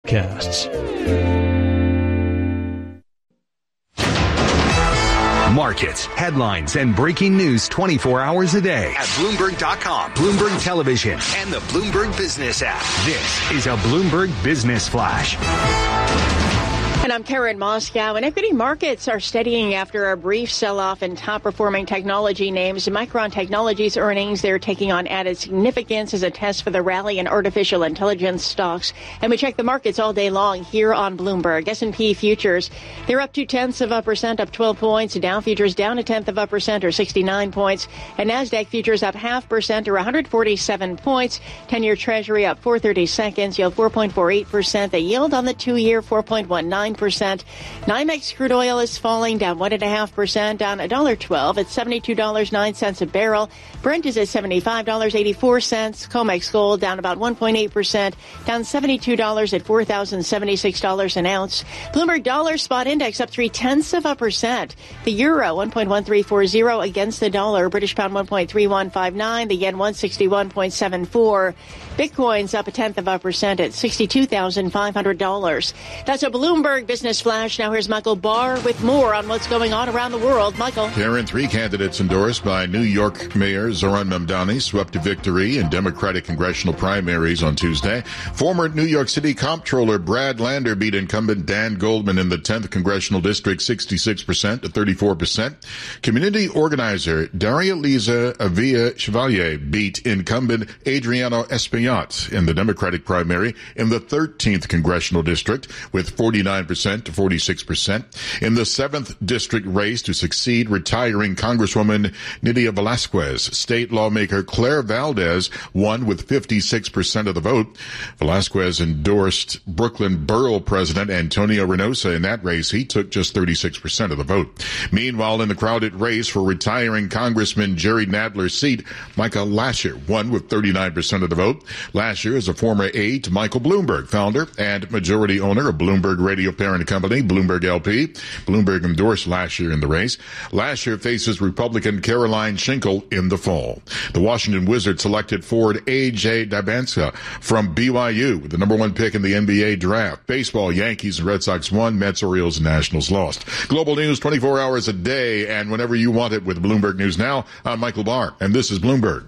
Casts. Markets, headlines, and breaking news 24 hours a day at Bloomberg.com, Bloomberg Television, and the Bloomberg Business app. This is a Bloomberg Business Flash. And I'm Karen Moscow, and equity markets are steadying after a brief sell-off in top-performing technology names. Micron Technology's earnings, they're taking on added significance as a test for the rally in artificial intelligence stocks. And we check the markets all day long here on Bloomberg. S&P futures, they're up 0.2%, up 12 points. Dow futures down 0.1%, or 69 points. And NASDAQ futures up 0.5%, or 147 points. 10-year Treasury up 4/32, yield 4.48%. The yield on the 2-year 4.19%. NYMEX crude oil is falling, down 1.5%, down $1.12 at $72.09 a barrel. Brent is at $75.84. COMEX gold down about 1.8%, down $72 at $4,076 an ounce. Bloomberg dollar spot index up 0.3%. The euro 1.1340 against the dollar. British pound 1.3159. The yen 161.74. Bitcoin's up 0.1% at $62,500. That's a Bloomberg Business Flash. Now here's Michael Barr with more on what's going on around the world. Michael. Karen, 3 candidates endorsed by New York Mayor Zohran Mamdani swept to victory in Democratic congressional primaries on Tuesday. Former New York City Comptroller Brad Lander beat incumbent Dan Goldman in the 10th Congressional District 66% to 34%. Community organizer Daria Liza Avia Chevalier beat incumbent Adriano Espaillat in the Democratic primary in the 13th Congressional District with 49% to 46%. In the 7th District race to succeed retiring Congresswoman Nydia Velázquez, state lawmaker Claire Valdez won with 56% of the vote. Velázquez endorsed Brooklyn Borough President Antonio Reynosa in that race. He took just 36% of the vote. Meanwhile, in the crowded race for retiring Congressman Jerry Nadler's seat, Michael Lasher won with 39% of the vote. Lasher is a former aide to Michael Bloomberg, founder and majority owner of Bloomberg Radio parent company, Bloomberg LP. Bloomberg endorsed Lasher in the race. Lasher faces Republican Caroline Schinkel in the fall. The Washington Wizards selected forward A.J. Dabanska from BYU with the number 1 pick in the NBA draft. Baseball, Yankees and Red Sox won. Mets, Orioles, and Nationals lost. Global news 24 hours a day and whenever you want it with Bloomberg News Now. I'm Michael Barr, and this is Bloomberg.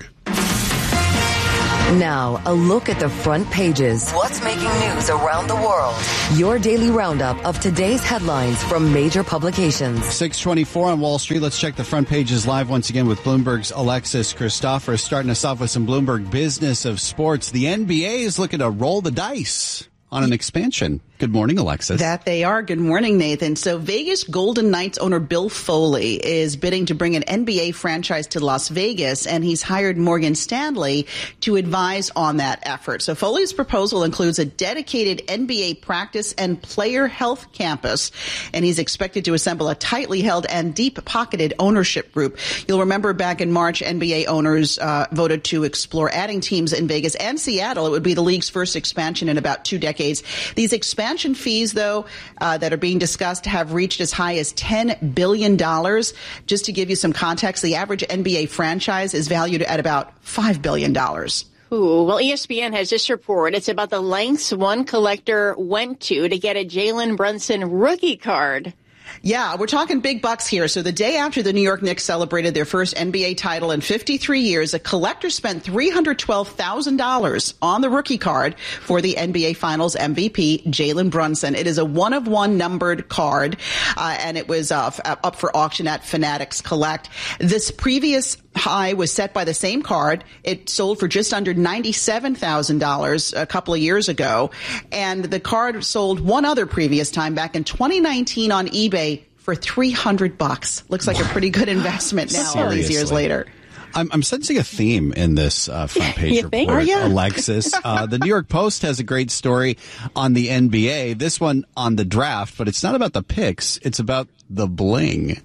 Now, a look at the front pages. What's making news around the world? Your daily roundup of today's headlines from major publications. 6:24 on Wall Street. Let's check the front pages live once again with Bloomberg's Alexis Christophorous. Starting us off with some Bloomberg Business of Sports. The NBA is looking to roll the dice on an expansion. Good morning, Alexis. That they are. Good morning, Nathan. So Vegas Golden Knights owner Bill Foley is bidding to bring an NBA franchise to Las Vegas, and he's hired Morgan Stanley to advise on that effort. So Foley's proposal includes a dedicated NBA practice and player health campus, and he's expected to assemble a tightly held and deep-pocketed ownership group. You'll remember back in March, NBA owners voted to explore adding teams in Vegas and Seattle. It would be the league's first expansion in about 2 decades. These expansion fees, though, that are being discussed have reached as high as $10 billion. Just to give you some context, the average NBA franchise is valued at about $5 billion. Ooh, well, ESPN has this report. It's about the lengths one collector went to get a Jalen Brunson rookie card. Yeah, we're talking big bucks here. So the day after the New York Knicks celebrated their first NBA title in 53 years, a collector spent $312,000 on the rookie card for the NBA Finals MVP, Jalen Brunson. It is a 1-of-1 numbered card, and it was up for auction at Fanatics Collect. This previous high was set by the same card. It sold for just under $97,000 a couple of years ago, and the card sold one other previous time back in 2019 on eBay for $300. Looks like a pretty good investment now, all these years later. I'm sensing a theme in this front page report, Alexis. The New York Post has a great story on the NBA, this one on the draft, but it's not about the picks. It's about the bling.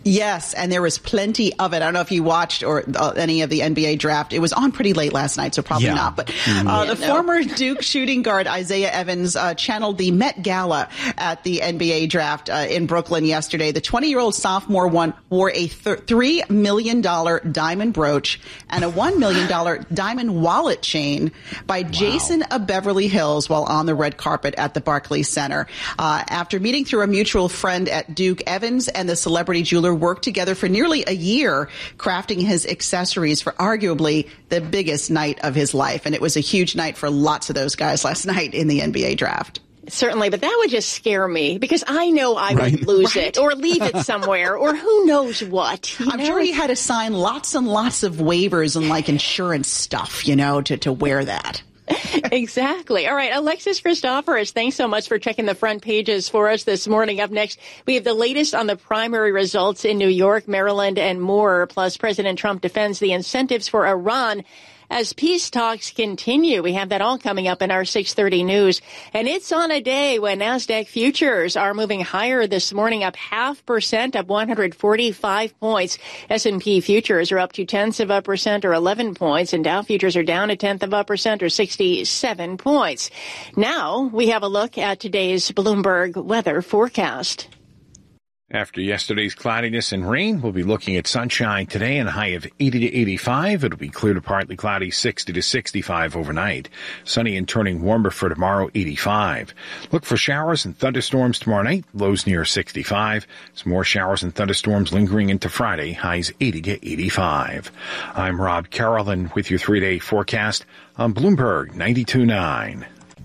Yes, and there was plenty of it. I don't know if you watched or any of the NBA draft. It was on pretty late last night, so probably not. But former Duke shooting guard Isaiah Evans channeled the Met Gala at the NBA draft in Brooklyn yesterday. The 20-year-old sophomore wore a $3 million diamond brooch and a $1 million diamond wallet chain by Jason of Beverly Hills while on the red carpet at the Barclays Center. After meeting through a mutual friend at Duke, Evans and the celebrity jeweler worked together for nearly a year, crafting his accessories for arguably the biggest night of his life. And it was a huge night for lots of those guys last night in the NBA draft. Certainly, but that would just scare me because I know I would lose it or leave it somewhere or who knows what. I'm sure he had to sign lots and lots of waivers and like insurance stuff, to wear that. Exactly. All right. Alexis Christoforous, thanks so much for checking the front pages for us this morning. Up next, we have the latest on the primary results in New York, Maryland, and more. Plus, President Trump defends the incentives for Iran as peace talks continue. We have that all coming up in our 6:30 news. And it's on a day when NASDAQ futures are moving higher this morning, up 0.5%, up 145 points. S&P futures are up 0.2% or 11 points, and Dow futures are down 0.1% or 67 points. Now we have a look at today's Bloomberg weather forecast. After yesterday's cloudiness and rain, we'll be looking at sunshine today and a high of 80 to 85. It'll be clear to partly cloudy, 60 to 65 overnight. Sunny and turning warmer for tomorrow, 85. Look for showers and thunderstorms tomorrow night, lows near 65. Some more showers and thunderstorms lingering into Friday, highs 80 to 85. I'm Rob Carolyn with your 3-day forecast on Bloomberg 92.9.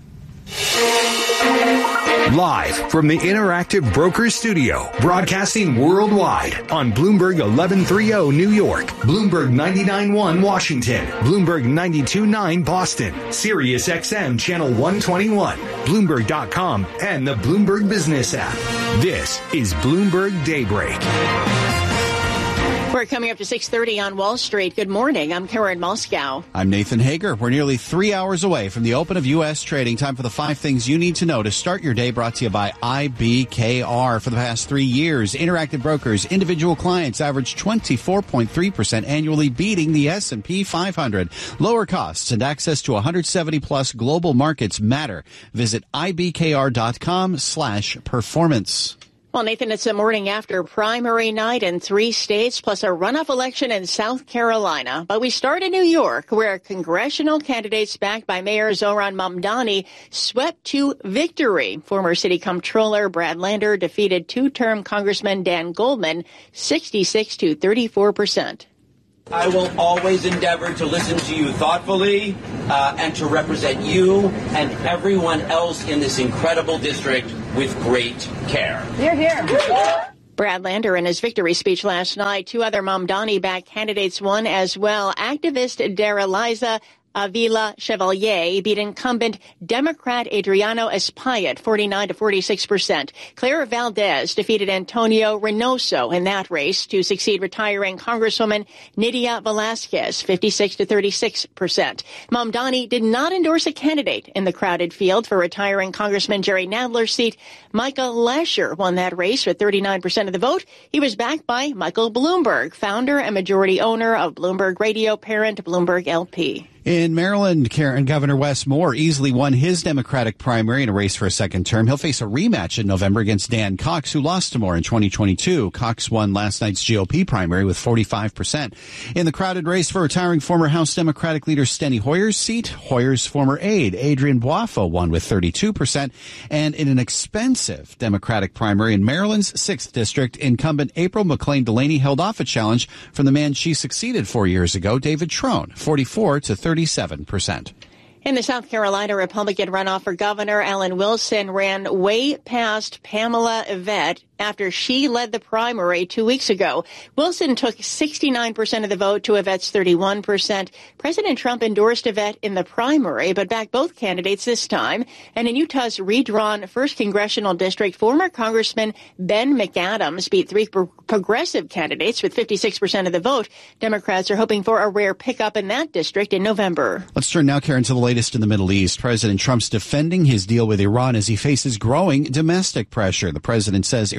Live from the Interactive Brokers Studio, broadcasting worldwide on Bloomberg 1130 New York, Bloomberg 99.1 Washington, Bloomberg 92.9 Boston, Sirius XM Channel 121, Bloomberg.com, and the Bloomberg Business app. This is Bloomberg Daybreak. We're coming up to 6:30 on Wall Street. Good morning. I'm Karen Moscow. I'm Nathan Hager. We're nearly 3 hours away from the open of U.S. trading. Time for the 5 things you need to know to start your day, brought to you by IBKR. For the past 3 years, Interactive Brokers individual clients averaged 24.3% annually, beating the S&P 500. Lower costs and access to 170-plus global markets matter. Visit IBKR.com/performance. Well, Nathan, it's the morning after primary night in 3 states, plus a runoff election in South Carolina. But we start in New York, where congressional candidates backed by Mayor Zohran Mamdani swept to victory. Former city comptroller Brad Lander defeated 2-term Congressman Dan Goldman 66 to 34%. I will always endeavor to listen to you thoughtfully and to represent you and everyone else in this incredible district with great care. Hear, hear. Brad Lander in his victory speech last night. 2 other Mamdani-backed candidates won as well. Activist Daraliza Avila Chevalier beat incumbent Democrat Adriano Espaillat 49 to 46%. Claire Valdez defeated Antonio Reynoso in that race to succeed retiring Congresswoman Nydia Velázquez 56 to 36%. Mamdani did not endorse a candidate in the crowded field for retiring Congressman Jerry Nadler's seat. Michael Lasher won that race with 39% of the vote. He was backed by Michael Bloomberg, founder and majority owner of Bloomberg Radio, parent Bloomberg LP. In Maryland, Governor Wes Moore easily won his Democratic primary in a race for a second term. He'll face a rematch in November against Dan Cox, who lost to Moore in 2022. Cox won last night's GOP primary with 45%. In the crowded race for retiring former House Democratic leader Steny Hoyer's seat, Hoyer's former aide Adrian Boifo won with 32%. And in an expensive Democratic primary in Maryland's 6th District, incumbent April McLean Delaney held off a challenge from the man she succeeded 4 years ago, David Trone, 44 to 37%. In the South Carolina Republican runoff for governor, Alan Wilson ran way past Pamela Yvette after she led the primary 2 weeks ago. Wilson took 69% of the vote to Yvette's 31%. President Trump endorsed Yvette in the primary, but backed both candidates this time. And in Utah's redrawn 1st Congressional District, former Congressman Ben McAdams beat 3 progressive candidates with 56% of the vote. Democrats are hoping for a rare pickup in that district in November. Let's turn now, Karen, to the latest in the Middle East. President Trump's defending his deal with Iran as he faces growing domestic pressure. The president says Iran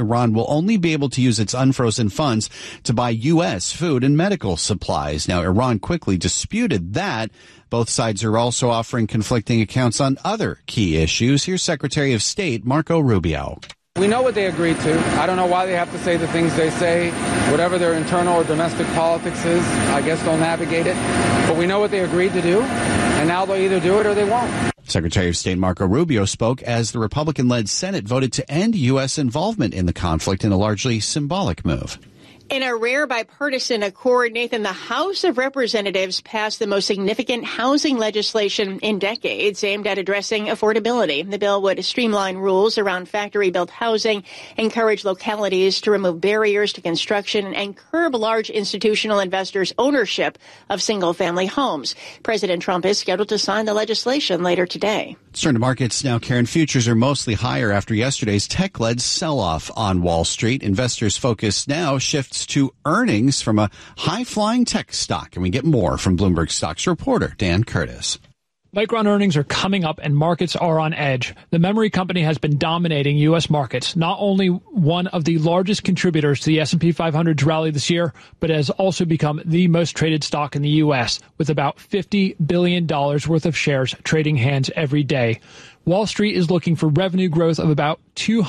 Iran will only be able to use its unfrozen funds to buy U.S. food and medical supplies. Now, Iran quickly disputed that. Both sides are also offering conflicting accounts on other key issues. Here's Secretary of State Marco Rubio. We know what they agreed to. I don't know why they have to say the things they say. Whatever their internal or domestic politics is, I guess they'll navigate it. But we know what they agreed to do, and now they'll either do it or they won't. Secretary of State Marco Rubio spoke as the Republican-led Senate voted to end U.S. involvement in the conflict in a largely symbolic move. In a rare bipartisan accord, Nathan, the House of Representatives passed the most significant housing legislation in decades aimed at addressing affordability. The bill would streamline rules around factory-built housing, encourage localities to remove barriers to construction, and curb large institutional investors' ownership of single-family homes. President Trump is scheduled to sign the legislation later today. Let's turn to markets now, Karen. Futures are mostly higher after yesterday's tech-led sell-off on Wall Street. Investors' focus now shifts to earnings from a high-flying tech stock. And we get more from Bloomberg Stocks reporter Dan Curtis. Micron earnings are coming up and markets are on edge. The memory company has been dominating U.S. markets, not only one of the largest contributors to the S&P 500's rally this year, but has also become the most traded stock in the U.S., with about $50 billion worth of shares trading hands every day. Wall Street is looking for revenue growth of about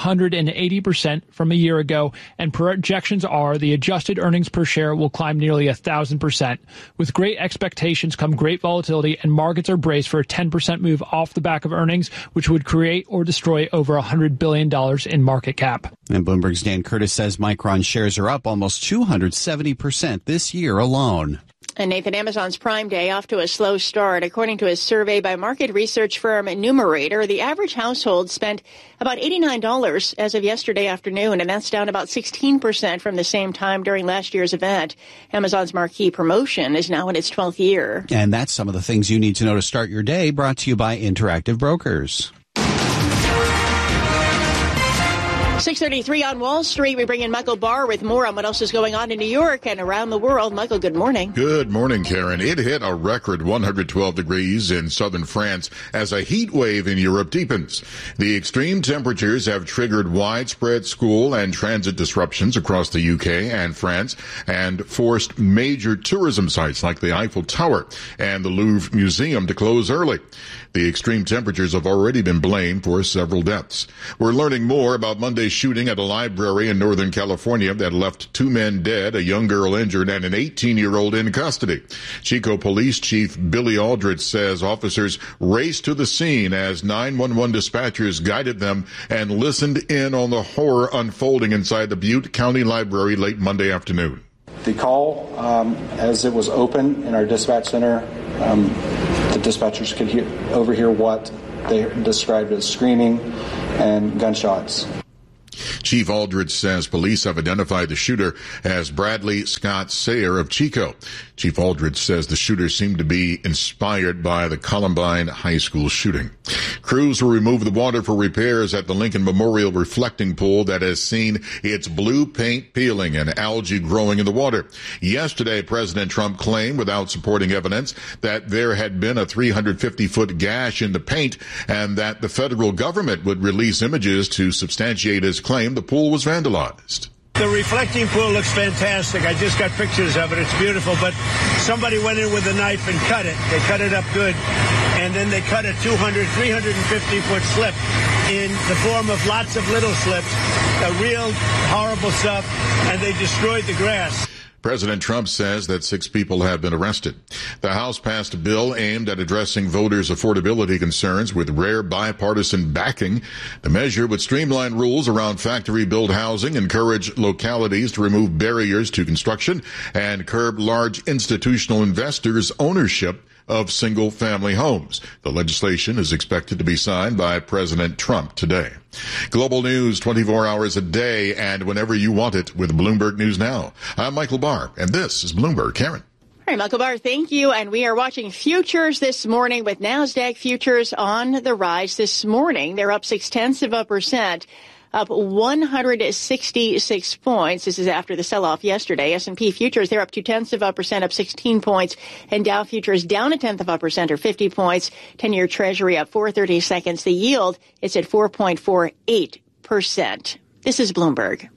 280% from a year ago, and projections are the adjusted earnings per share will climb nearly 1,000%. With great expectations come great volatility, and markets are braced for a 10% move off the back of earnings, which would create or destroy over $100 billion in market cap. And Bloomberg's Dan Curtis says Micron shares are up almost 270% this year alone. And Nathan, Amazon's Prime Day off to a slow start. According to a survey by market research firm Numerator, the average household spent about $89 as of yesterday afternoon, and that's down about 16% from the same time during last year's event. Amazon's marquee promotion is now in its 12th year. And that's some of the things you need to know to start your day, brought to you by Interactive Brokers. 6:33 on Wall Street. We bring in Michael Barr with more on what else is going on in New York and around the world. Michael, good morning. Good morning, Karen. It hit a record 112 degrees in southern France as a heat wave in Europe deepens. The extreme temperatures have triggered widespread school and transit disruptions across the UK and France and forced major tourism sites like the Eiffel Tower and the Louvre Museum to close early. The extreme temperatures have already been blamed for several deaths. We're learning more about Monday's shooting at a library in Northern California that left 2 men dead, a young girl injured, and an 18-year-old in custody. Chico Police Chief Billy Aldridge says officers raced to the scene as 911 dispatchers guided them and listened in on the horror unfolding inside the Butte County Library late Monday afternoon. The call, as it was open in our dispatch center, the dispatchers could overhear what they described as screaming and gunshots. Chief Aldridge says police have identified the shooter as Bradley Scott Sayer of Chico. Chief Aldridge says the shooter seemed to be inspired by the Columbine High School shooting. Crews will remove the water for repairs at the Lincoln Memorial reflecting pool that has seen its blue paint peeling and algae growing in the water. Yesterday, President Trump claimed, without supporting evidence, that there had been a 350-foot gash in the paint and that the federal government would release images to substantiate his claim the pool was vandalized. The reflecting pool looks fantastic. I just got pictures of it. It's beautiful. But somebody went in with a knife and cut it. They cut it up good. And then they cut a 350-foot slip in the form of lots of little slips. Real horrible stuff. And they destroyed the grass. President Trump says that 6 people have been arrested. The House passed a bill aimed at addressing voters' affordability concerns with rare bipartisan backing. The measure would streamline rules around factory-built housing, encourage localities to remove barriers to construction, and curb large institutional investors' ownership of single-family homes. The legislation is expected to be signed by President Trump today. Global news 24 hours a day and whenever you want it with Bloomberg News Now. I'm Michael Barr, and this is Bloomberg. Karen. All right, Michael Barr, thank you. And we are watching futures this morning with NASDAQ futures on the rise this morning. They're up 0.6%. Up 166 points. This is after the sell-off yesterday. S&P futures, they're up 0.2%, up 16 points. And Dow futures down 0.1% or 50 points. 10-year Treasury up 4/32. The yield, it's at 4.48%. This is Bloomberg.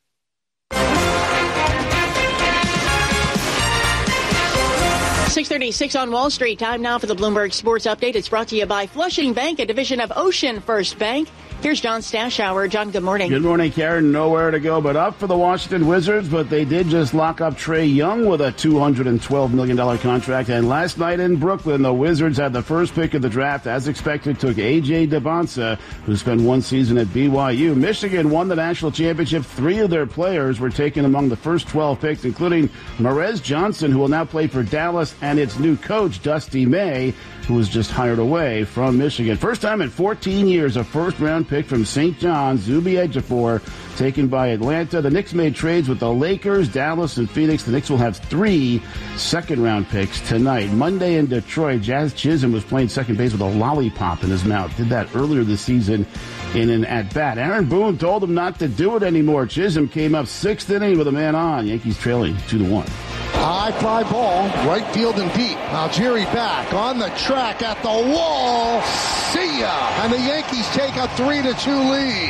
$6:36 on Wall Street. Time now for the Bloomberg Sports Update. It's brought to you by Flushing Bank, a division of Ocean First Bank. Here's John Stashower. John, good morning. Good morning, Karen. Nowhere to go but up for the Washington Wizards, but they did just lock up Trae Young with a $212 million contract. And last night in Brooklyn, the Wizards had the first pick of the draft. As expected, took A.J. Debonsa, who spent one season at BYU. Michigan won the national championship. 3 of their players were taken among the first 12 picks, including Marez Johnson, who will now play for Dallas, and its new coach, Dusty May, who was just hired away from Michigan. First time in 14 years, a first-round pick from St. John's, Zuby Ejiofor, taken by Atlanta. The Knicks made trades with the Lakers, Dallas, and Phoenix. The Knicks will have 3 second-round picks tonight. Monday in Detroit, Jazz Chisholm was playing second base with a lollipop in his mouth. Did that earlier this season in an at-bat. Aaron Boone told him not to do it anymore. Chisholm came up 6th inning with a man on. Yankees trailing 2-1. High fly ball, right field and deep. Algieri back on the track at the wall. See ya! And the Yankees take a 3-2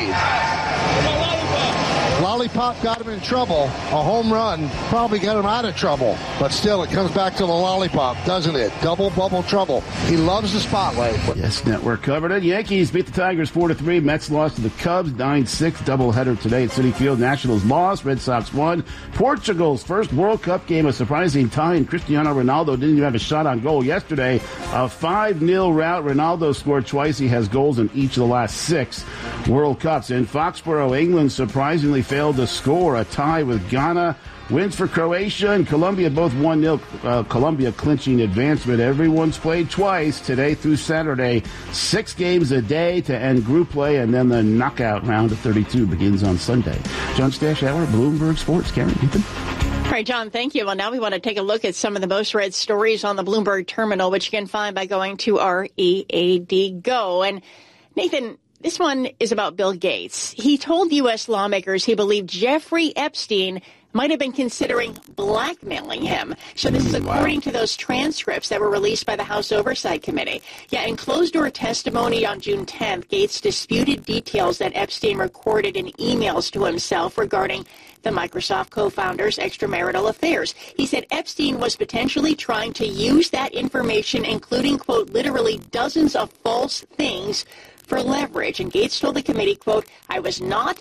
lead. Lollipop got him in trouble. A home run probably got him out of trouble. But still, it comes back to the lollipop, doesn't it? Double bubble trouble. He loves the spotlight. Yes, Network covered it. Yankees beat the Tigers 4-3. Mets lost to the Cubs 9-6. Doubleheader today at Citi Field. Nationals lost. Red Sox won. Portugal's first World Cup game, a surprising tie, and Cristiano Ronaldo didn't even have a shot on goal yesterday. A 5-0 rout. Ronaldo scored twice. He has goals in each of the last 6 World Cups. In Foxborough, England surprisingly failed to score. A tie with Ghana. Wins for Croatia and Colombia, both 1-0. Colombia clinching advancement. Everyone's played twice today through Saturday. 6 games a day to end group play, and then the knockout round of 32 begins on Sunday. John Stashower, Bloomberg Sports. Karen, Nathan. All right, John, thank you. Well, now we want to take a look at some of the most read stories on the Bloomberg terminal, which you can find by going to our EAD Go. And Nathan, this one is about Bill Gates. He told U.S. lawmakers he believed Jeffrey Epstein might have been considering blackmailing him. So this is according to those transcripts that were released by the House Oversight Committee. Yeah, in closed-door testimony on June 10th, Gates disputed details that Epstein recorded in emails to himself regarding the Microsoft co-founder's extramarital affairs. He said Epstein was potentially trying to use that information, including, quote, literally dozens of false things, for leverage. And Gates told the committee, quote, I was not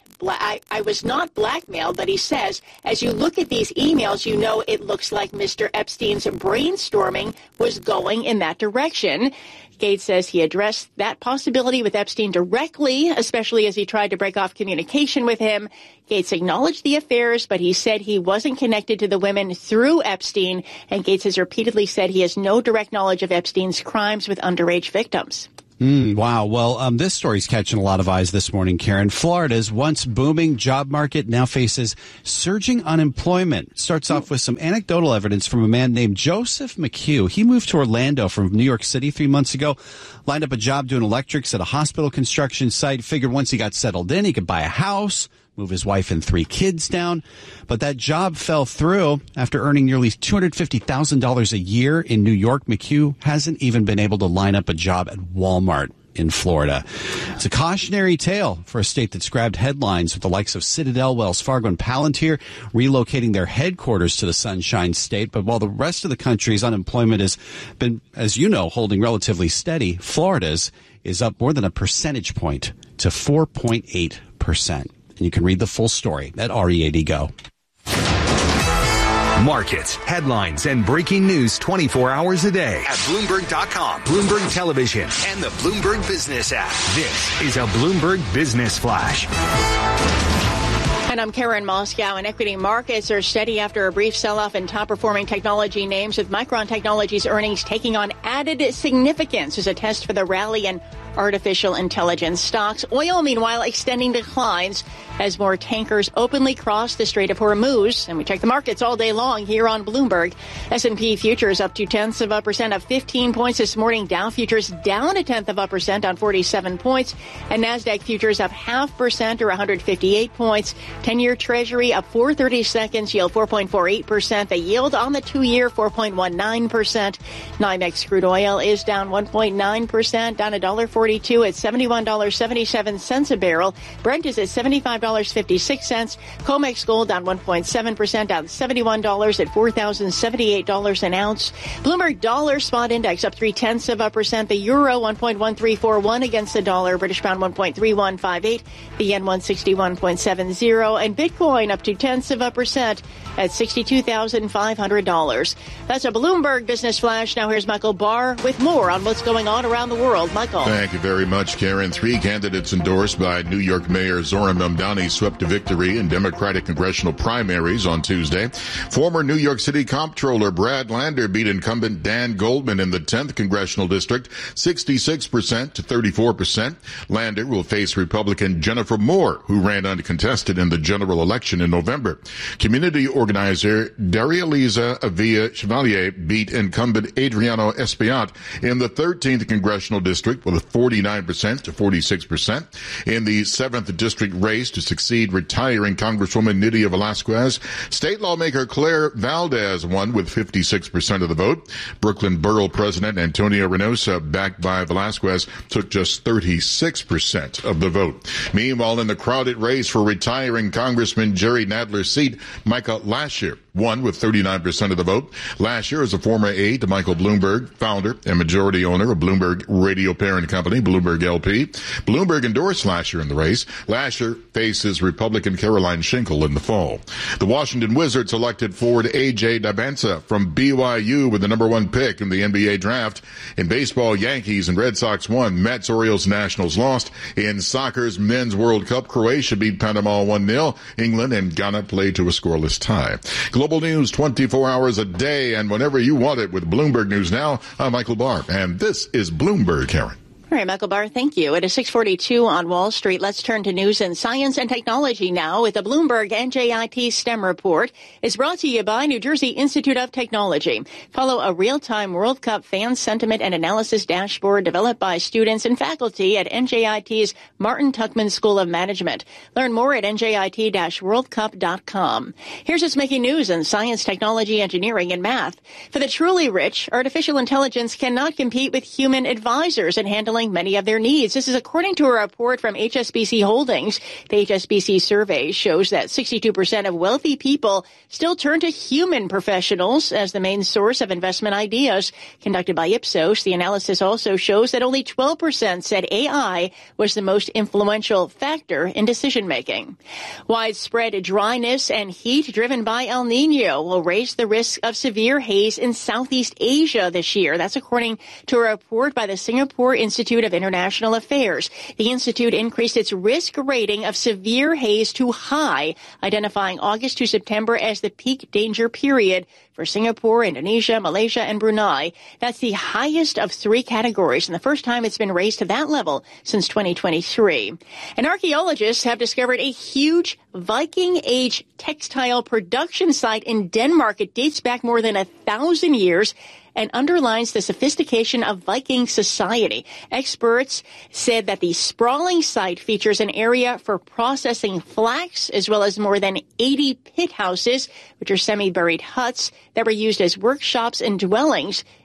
blackmailed, but he says, as you look at these emails, you know it looks like Mr. Epstein's brainstorming was going in that direction. Gates says he addressed that possibility with Epstein directly, especially as he tried to break off communication with him. Gates acknowledged the affairs, but he said he wasn't connected to the women through Epstein, and Gates has repeatedly said he has no direct knowledge of Epstein's crimes with underage victims. Wow. Well, this story's catching a lot of eyes this morning, Karen. Florida's once booming job market now faces surging unemployment. Starts off with some anecdotal evidence from a man named Joseph McHugh. He moved to Orlando from New York City 3 months ago, lined up a job doing electrics at a hospital construction site, figured once he got settled in, he could buy a house, move his wife and 3 kids down. But that job fell through. After earning nearly $250,000 a year in New York, McHugh hasn't even been able to line up a job at Walmart in Florida. It's a cautionary tale for a state that's grabbed headlines with the likes of Citadel, Wells Fargo, and Palantir relocating their headquarters to the Sunshine State. But while the rest of the country's unemployment has been, as you know, holding relatively steady, Florida's is up more than a percentage point to 4.8%. And you can read the full story at READ Go. Markets, headlines, and breaking news 24 hours a day at Bloomberg.com, Bloomberg Television, and the Bloomberg Business app. This is a Bloomberg Business Flash. And I'm Karen Moscow, and equity markets are steady after a brief sell-off in top-performing technology names, with Micron Technology's earnings taking on added significance as a test for the rally in artificial intelligence stocks. Oil, meanwhile, extending declines as more tankers openly cross the Strait of Hormuz. And we check the markets all day long here on Bloomberg. S&P futures up 0.2% up 15 points this morning. Dow futures down 0.1% on 47 points. And NASDAQ futures up 0.5% or 158 points. 10-year Treasury up 4/32, yield 4.48%. The yield on the 2-year 4.19%. NYMEX crude oil is down 1.9%, down $1.40. 642 at $71.77 a barrel. Brent is at $75.56. COMEX gold down 1.7%, down $71 at $4,078 an ounce. Bloomberg dollar spot index up 0.3%. The euro 1.1341 against the dollar. British pound 1.3158. The yen 161.70. And Bitcoin up 0.2% at $62,500. That's a Bloomberg Business Flash. Now here's Michael Barr with more on what's going on around the world. Michael. Thank you very much, Karen. 3 candidates endorsed by New York Mayor Zohran Mamdani swept to victory in Democratic congressional primaries on Tuesday. Former New York City Comptroller Brad Lander beat incumbent Dan Goldman in the 10th Congressional District, 66% to 34%. Lander will face Republican Jennifer Moore, who ran uncontested in the general election in November. Community organizer Daria-Liza Avila Chevalier beat incumbent Adriano Espaillat in the 13th Congressional District with a 49% to 46%. In the 7th District race to succeed retiring Congresswoman Nydia Velázquez, state lawmaker Claire Valdez won with 56% of the vote. Brooklyn Borough President Antonio Reynosa, backed by Velázquez, took just 36% of the vote. Meanwhile, in the crowded race for retiring Congressman Jerry Nadler's seat, Micah Lasher won with 39% of the vote. Lasher is a former aide to Michael Bloomberg, founder and majority owner of Bloomberg Radio parent company, Bloomberg LP. Bloomberg endorsed Lasher in the race. Lasher faces Republican Caroline Schinkel in the fall. The Washington Wizards selected forward A.J. Dabansa from BYU with the number 1 pick in the NBA draft. In baseball, Yankees and Red Sox won. Mets, Orioles, Nationals lost. In soccer's Men's World Cup, Croatia beat Panama 1-0. England and Ghana played to a scoreless tie. Global news 24 hours a day and whenever you want it with Bloomberg News Now. I'm Michael Barr, and this is Bloomberg, Karen. All right, Michael Barr, thank you. It is 6:42 on Wall Street. Let's turn to news and science and technology now with the Bloomberg NJIT STEM report. It's brought to you by New Jersey Institute of Technology. Follow a real-time World Cup fan sentiment and analysis dashboard developed by students and faculty at NJIT's Martin Tuckman School of Management. Learn more at njit-worldcup.com. Here's what's making news in science, technology, engineering, and math. For the truly rich, artificial intelligence cannot compete with human advisors in handling many of their needs. This is according to a report from HSBC Holdings. The HSBC survey shows that 62% of wealthy people still turn to human professionals as the main source of investment ideas. Conducted by Ipsos, the analysis also shows that only 12% said AI was the most influential factor in decision-making. Widespread dryness and heat driven by El Nino will raise the risk of severe haze in Southeast Asia this year. That's according to a report by the Singapore Institute of International Affairs. The institute increased its risk rating of severe haze to high, identifying August to September as the peak danger period for Singapore, Indonesia, Malaysia, and Brunei. That's the highest of 3 categories, and the first time it's been raised to that level since 2023. And archaeologists have discovered a huge Viking Age textile production site in Denmark. It dates back more than 1,000 years and underlines the sophistication of Viking society. Experts said that the sprawling site features an area for processing flax, as well as more than 80 pit houses, which are semi-buried huts that were used as workshops and dwellings